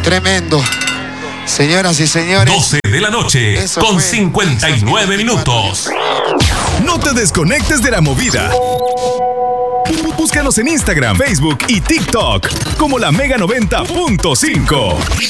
Tremendo. Señoras y señores. 12 de la noche con 59 minutos. No te desconectes de la movida. Búscanos en Instagram, Facebook y TikTok como La Mega 90.5.